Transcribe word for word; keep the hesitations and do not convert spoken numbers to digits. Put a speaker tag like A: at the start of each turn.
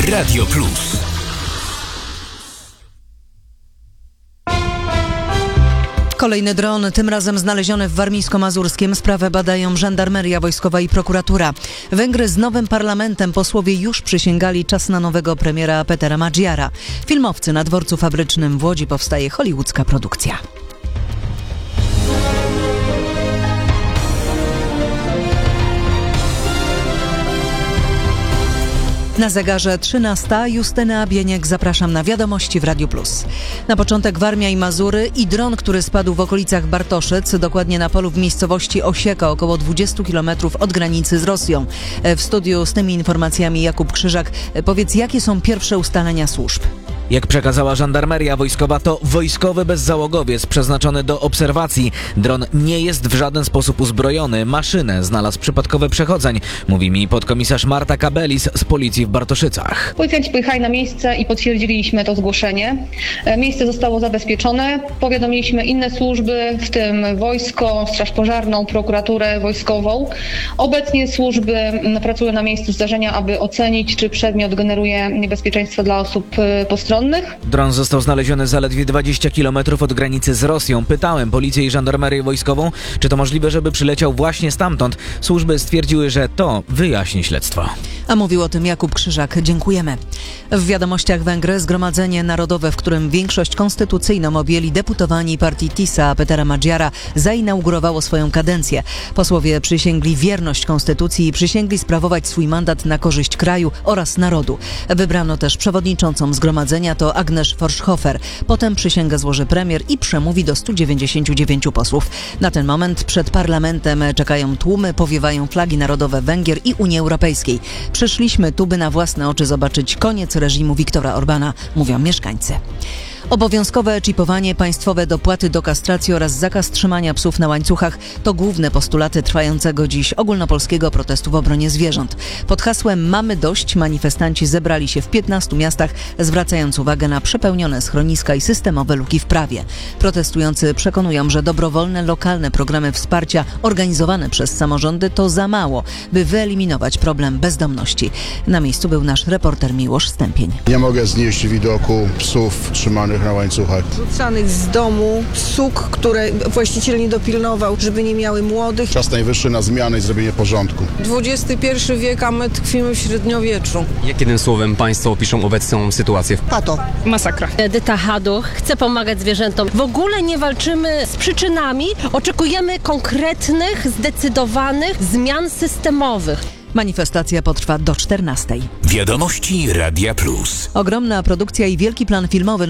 A: Radio Plus.
B: Kolejny dron, tym razem znaleziony w Warmińsko-Mazurskiem. Sprawę badają żandarmeria wojskowa i prokuratura. Węgry z nowym parlamentem, posłowie już przysięgali, czas na nowego premiera Petera Magyara. Filmowcy na dworcu fabrycznym w Łodzi powstaje hollywoodzka produkcja. Na zegarze trzynasta. Justyna Bieniek, zapraszam na wiadomości w Radiu Plus. Na początek Warmia i Mazury i dron, który spadł w okolicach Bartoszyc, dokładnie na polu w miejscowości Osieka, około dwudziestu kilometrów od granicy z Rosją. W studiu z tymi informacjami Jakub Krzyżak. Powiedz, jakie są pierwsze ustalenia służb?
C: Jak przekazała żandarmeria wojskowa, to wojskowy bezzałogowiec przeznaczony do obserwacji. Dron nie jest w żaden sposób uzbrojony. Maszynę znalazł przypadkowy przechodzeń, mówi mi podkomisarz Marta Kabelis z policji w Bartoszycach.
D: Policjanci pojechali na miejsce i potwierdziliśmy to zgłoszenie. Miejsce zostało zabezpieczone. Powiadomiliśmy inne służby, w tym wojsko, straż pożarną, prokuraturę wojskową. Obecnie służby pracują na miejscu zdarzenia, aby ocenić, czy przedmiot generuje niebezpieczeństwo dla osób postronnych.
C: Dron został znaleziony zaledwie dwadzieścia kilometrów od granicy z Rosją. Pytałem policję i żandarmerię wojskową, czy to możliwe, żeby przyleciał właśnie stamtąd. Służby stwierdziły, że to wyjaśni śledztwo.
B: A mówił o tym Jakub Krzyżak. Dziękujemy. W wiadomościach Węgry Zgromadzenie Narodowe, w którym większość konstytucyjną objęli deputowani partii TISA Petera Magyara, zainaugurowało swoją kadencję. Posłowie przysięgli wierność konstytucji i przysięgli sprawować swój mandat na korzyść kraju oraz narodu. Wybrano też przewodniczącą zgromadzenia, to Agnes Forschhofer. Potem przysięgę złoży premier i przemówi do stu dziewięćdziesięciu dziewięciu posłów. Na ten moment przed parlamentem czekają tłumy, powiewają flagi narodowe Węgier i Unii Europejskiej. Przyszliśmy tu, by na własne oczy zobaczyć koniec reżimu Viktora Orbana, mówią mieszkańcy. Obowiązkowe czipowanie, państwowe dopłaty do kastracji oraz zakaz trzymania psów na łańcuchach to główne postulaty trwającego dziś ogólnopolskiego protestu w obronie zwierząt. Pod hasłem Mamy dość manifestanci zebrali się w piętnastu miastach, zwracając uwagę na przepełnione schroniska i systemowe luki w prawie. Protestujący przekonują, że dobrowolne, lokalne programy wsparcia organizowane przez samorządy to za mało, by wyeliminować problem bezdomności. Na miejscu był nasz reporter Miłosz Stępień.
E: Nie mogę znieść widoku psów trzymanych na łańcuchach.
F: Rzucanych z domu, psów, które właściciel nie dopilnował, żeby nie miały młodych.
E: Czas najwyższy na zmianę i zrobienie porządku.
F: dwudziesty pierwszy wiek, a my tkwimy w średniowieczu.
G: Jak jednym słowem państwo opiszą obecną sytuację?
F: Pato.
H: Masakra. Edyta Haduch chce pomagać zwierzętom. W ogóle nie walczymy z przyczynami. Oczekujemy konkretnych, zdecydowanych zmian systemowych.
B: Manifestacja potrwa do czternastej.
A: Wiadomości Radia Plus.
B: Ogromna produkcja i wielki plan filmowy